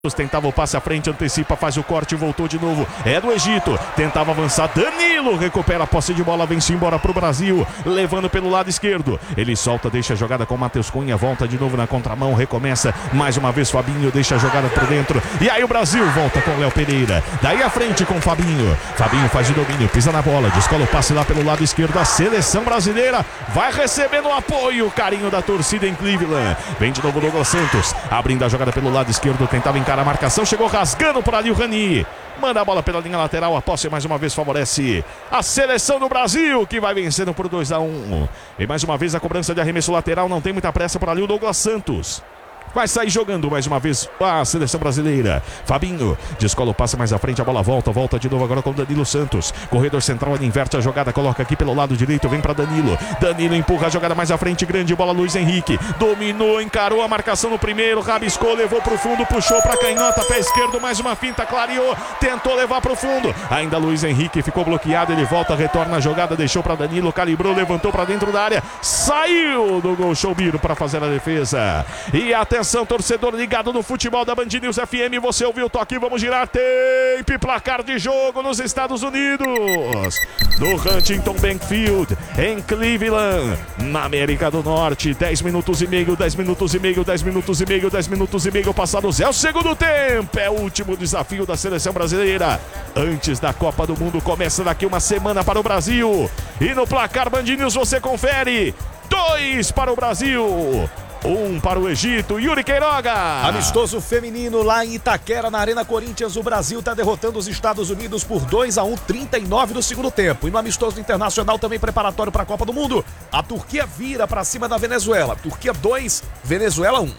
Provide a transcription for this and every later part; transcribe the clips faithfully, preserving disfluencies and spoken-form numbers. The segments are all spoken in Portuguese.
Tentava o passe à frente, antecipa, faz o corte e voltou de novo. É do Egito, tentava avançar. Danilo recupera a posse de bola, vem-se embora pro Brasil, levando pelo lado esquerdo. Ele solta, deixa a jogada com o Matheus Cunha, volta de novo na contramão, recomeça. Mais uma vez Fabinho, deixa a jogada por dentro. E aí o Brasil volta com Léo Pereira. Daí à frente com Fabinho. Fabinho faz o domínio, pisa na bola, descola o passe lá pelo lado esquerdo. A seleção brasileira vai recebendo o apoio, o carinho da torcida em Cleveland. Vem de novo o Douglas Santos, abrindo a jogada pelo lado esquerdo, tentava encarar a marcação, chegou rasgando por ali o Rani. Manda a bola pela linha lateral, a posse mais uma vez favorece a seleção do Brasil, que vai vencendo por dois a um. E mais uma vez a cobrança de arremesso lateral, não tem muita pressa por ali o Douglas Santos. Vai sair jogando mais uma vez a seleção brasileira. Fabinho descola o passe mais à frente, a bola volta, volta de novo agora com o Danilo Santos. Corredor central, ele inverte a jogada, coloca aqui pelo lado direito, vem para Danilo. Danilo empurra a jogada mais à frente, grande bola, Luiz Henrique. Dominou, encarou a marcação no primeiro, rabiscou, levou para o fundo, puxou para canhota, pé esquerdo, mais uma finta, clareou, tentou levar para o fundo. Ainda Luiz Henrique ficou bloqueado, ele volta, retorna a jogada, deixou para Danilo, calibrou, levantou para dentro da área, saiu do gol Choubiro para fazer a defesa. E até Atenção, torcedor ligado no futebol da Band News F M, você ouviu o toque, vamos girar tape, placar de jogo nos Estados Unidos, no Huntington Bank Field, em Cleveland, na América do Norte. Dez minutos e meio, dez minutos e meio, dez minutos e meio, dez minutos e meio passados, é o segundo tempo, é o último desafio da seleção brasileira, antes da Copa do Mundo, começa daqui uma semana para o Brasil, e no placar Band News você confere, dois para o Brasil, um para o Egito. Yuri Queiroga. Amistoso feminino lá em Itaquera, na Arena Corinthians. O Brasil está derrotando os Estados Unidos por dois a um, trinta e nove do segundo tempo. E no amistoso internacional também preparatório para a Copa do Mundo, a Turquia vira para cima da Venezuela. Turquia dois, Venezuela um.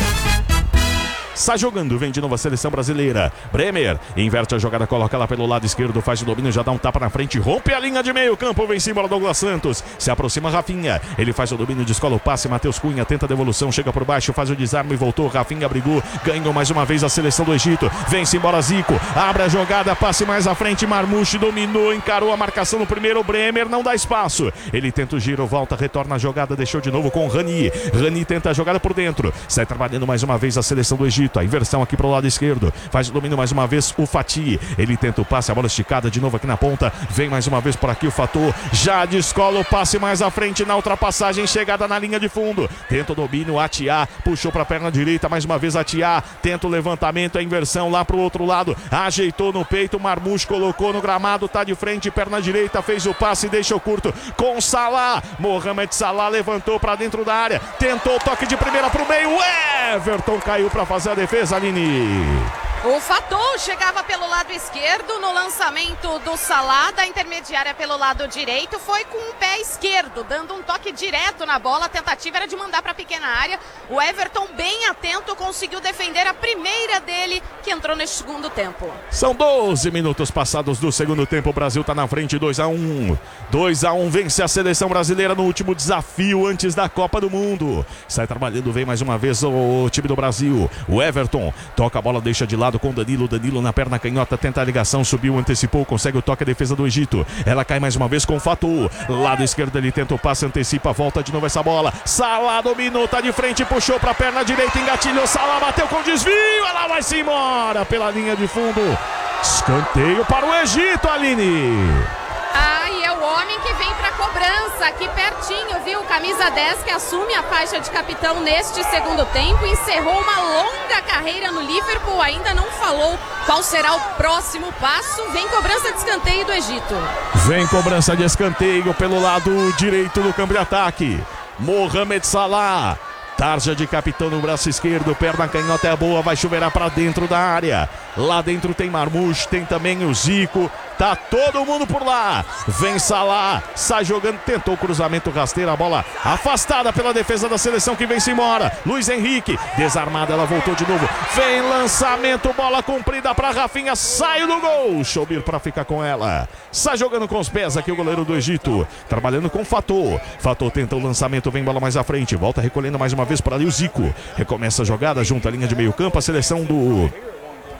Sai jogando, vem de novo a seleção brasileira. Bremer inverte a jogada, coloca lá pelo lado esquerdo, faz o domínio, já dá um tapa na frente, rompe a linha de meio campo, vem cima Douglas Santos, se aproxima Rafinha, ele faz o domínio, descola o passe, Matheus Cunha tenta a devolução, chega por baixo, faz o desarme e voltou, Rafinha brigou, ganhou mais uma vez a seleção do Egito, vem-se embora Zico, abre a jogada, passe mais à frente, Marmouche dominou, encarou a marcação no primeiro, Bremer não dá espaço, ele tenta o giro, volta, retorna a jogada, deixou de novo com o Rani, Rani tenta a jogada por dentro, sai trabalhando mais uma vez a seleção do Egito, a inversão aqui para o lado esquerdo, faz o domínio mais uma vez o Fati, ele tenta o passe, a bola esticada de novo aqui na ponta, vem mais uma vez por aqui o Fator, já descola o passe mais à frente na ultrapassagem, chegada na linha de fundo, tenta o domínio, Atiá, puxou para a perna direita, mais uma vez Atiá, tenta o levantamento, a inversão lá para o outro lado, ajeitou no peito, Marmouche colocou no gramado, tá de frente, perna direita, fez o passe, deixou curto com Salah, Mohamed Salah levantou para dentro da área, tentou o toque de primeira para o meio, Everton caiu para fazer a defesa, Aline. O Fatou chegava pelo lado esquerdo no lançamento do Salah, da intermediária pelo lado direito, foi com o pé esquerdo, dando um toque direto na bola, a tentativa era de mandar para a pequena área, o Everton bem atento, conseguiu defender a primeira dele, que entrou neste segundo tempo. São doze minutos passados do segundo tempo, o Brasil está na frente, dois a um, dois a um, vence a seleção brasileira no último desafio antes da Copa do Mundo, sai trabalhando, vem mais uma vez o time do Brasil, o Everton, toca a bola, deixa de lado com o Danilo, Danilo na perna canhota, tenta a ligação, subiu, antecipou, consegue o toque, a defesa do Egito, ela cai mais uma vez com o Fatou, lado esquerdo ele tenta o passe, antecipa, volta de novo essa bola, Salah dominou, tá de frente, puxou pra perna direita, engatilhou, Salah bateu com desvio, ela vai-se embora pela linha de fundo, escanteio para o Egito, Aline. Ah, e é o homem que vem para a cobrança, aqui pertinho, viu? Camisa dez que assume a faixa de capitão neste segundo tempo, encerrou uma longa carreira no Liverpool, ainda não falou qual será o próximo passo, vem cobrança de escanteio do Egito. Vem cobrança de escanteio pelo lado direito do campo de ataque, Mohamed Salah. Tarja de capitão no braço esquerdo, perna canhota é boa, vai chuveirar para dentro da área. Lá dentro tem Marmouche, tem também o Zico, tá todo mundo por lá. Vem Salah, sai jogando, tentou o cruzamento rasteiro, a bola afastada pela defesa da seleção que vem-se embora. Luiz Henrique, desarmada, ela voltou de novo. Vem lançamento, bola comprida para Rafinha, sai do gol. Choubir para ficar com ela. Sai jogando com os pés aqui o goleiro do Egito, trabalhando com Fatou. Fatou tenta o lançamento, vem bola mais à frente, volta recolhendo mais uma vez para ali o Zico. Recomeça a jogada junto à linha de meio campo, a seleção do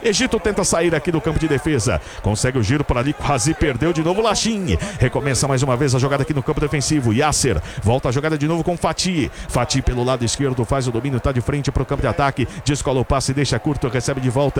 Egito tenta sair aqui do campo de defesa. Consegue o giro por ali, quase perdeu de novo Lachin. Recomeça mais uma vez a jogada aqui no campo defensivo. Yasser volta a jogada de novo com Fatih. Fatih pelo lado esquerdo faz o domínio, tá de frente para o campo de ataque. Descola o passe, deixa curto, recebe de volta.